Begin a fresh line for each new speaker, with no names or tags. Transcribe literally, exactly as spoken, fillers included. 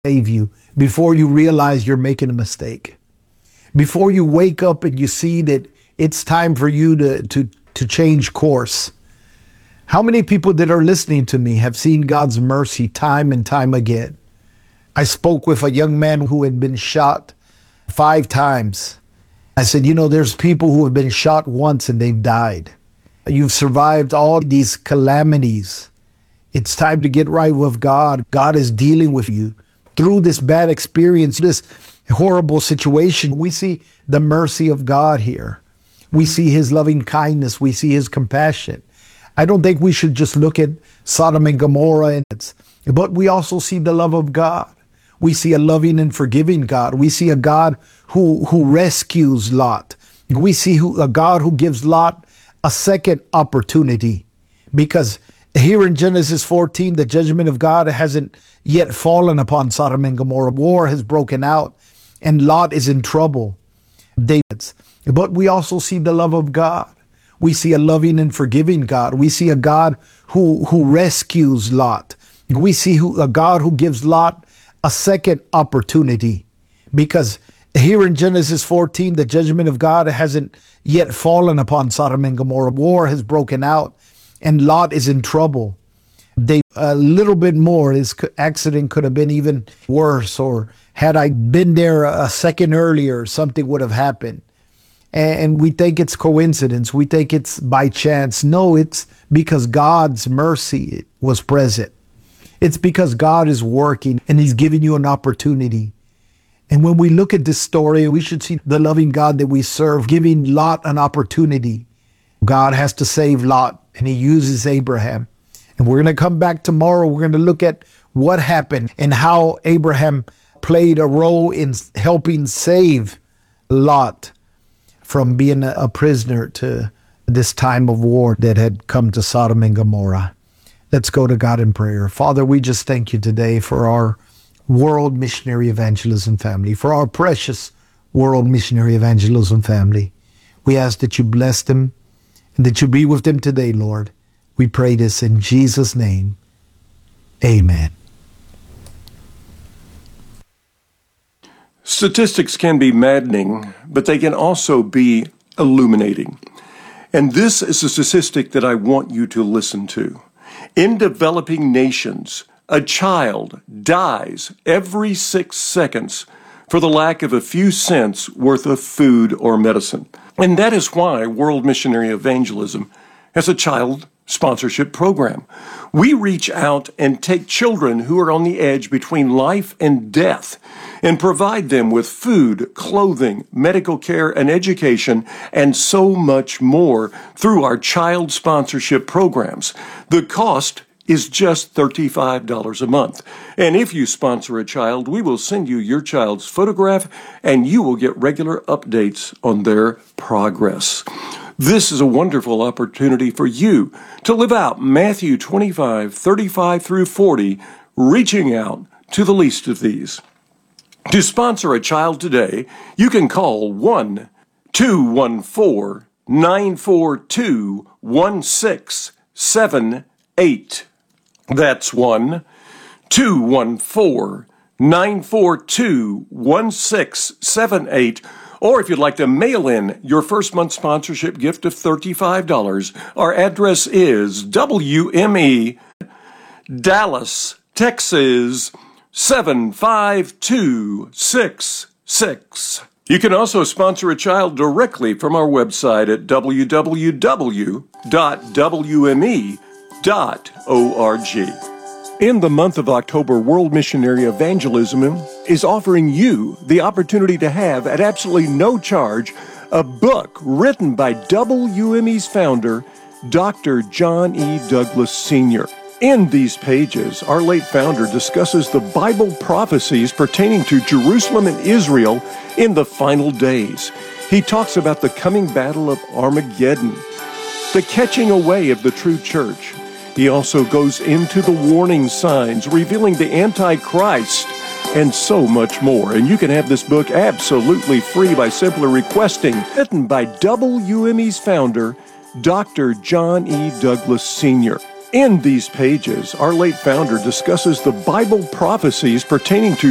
save you before you realize you're making a mistake. Before you wake up and you see that it's time for you to, to, to change course. How many people that are listening to me have seen God's mercy time and time again? I spoke with a young man who had been shot five times. I said, you know, there's people who have been shot once and they've died. You've survived all these calamities. It's time to get right with God. God is dealing with you. Through this bad experience, this horrible situation, we see the mercy of God here. We see his loving kindness. We see his compassion. I don't think we should just look at Sodom and Gomorrah, but we also see the love of God. We see a loving and forgiving God. We see a God who, who rescues Lot. We see who, a God who gives Lot a second opportunity, because here in Genesis fourteen, the judgment of God hasn't yet fallen upon Sodom and Gomorrah. War has broken out and Lot is in trouble. David's. But we also see the love of God. We see a loving and forgiving God. We see a God who, who rescues Lot. We see who, a God who gives Lot a second opportunity, because here in Genesis fourteen, the judgment of God hasn't yet fallen upon Sodom and Gomorrah. War has broken out and Lot is in trouble. They, a little bit more, his accident could have been even worse, or had I been there a second earlier, something would have happened. And we think it's coincidence. We think it's by chance. No, it's because God's mercy was present. It's because God is working and he's giving you an opportunity. And when we look at this story, we should see the loving God that we serve, giving Lot an opportunity. God has to save Lot, and he uses Abraham. And we're going to come back tomorrow. We're going to look at what happened and how Abraham played a role in helping save Lot from being a prisoner to this time of war that had come to Sodom and Gomorrah. Let's go to God in prayer. Father, we just thank you today for our World Missionary Evangelism family, for our precious World Missionary Evangelism family. We ask that you bless them and that you be with them today, Lord. We pray this in Jesus' name. Amen.
Statistics can be maddening, but they can also be illuminating. And this is a statistic that I want you to listen to. In developing nations, a child dies every six seconds for the lack of a few cents worth of food or medicine. And that is why World Missionary Evangelism has a child sponsorship program. We reach out and take children who are on the edge between life and death and provide them with food, clothing, medical care, and education, and so much more through our child sponsorship programs. The cost is just thirty-five dollars a month. And if you sponsor a child, we will send you your child's photograph and you will get regular updates on their progress. This is a wonderful opportunity for you to live out Matthew twenty-five, thirty-five through forty, reaching out to the least of these. To sponsor a child today, you can call one two one four, nine four two, one six seven eight. That's one two one four, nine four two, one six seven eight. Or if you'd like to mail in your first month sponsorship gift of thirty-five dollars, our address is W M E, Dallas, Texas, seven five two six six. You can also sponsor a child directly from our website at w w w dot w m e dot org. In the month of October, World Missionary Evangelism is offering you the opportunity to have, at absolutely no charge, a book written by W M E's founder, Doctor John E. Douglas Senior In these pages, our late founder discusses the Bible prophecies pertaining to Jerusalem and Israel in the final days. He talks about the coming battle of Armageddon, the catching away of the true church. He also goes into the warning signs, revealing the Antichrist, and so much more. And you can have this book absolutely free by simply requesting, written by W M E's founder, Doctor John E. Douglas Senior In these pages, our late founder discusses the Bible prophecies pertaining to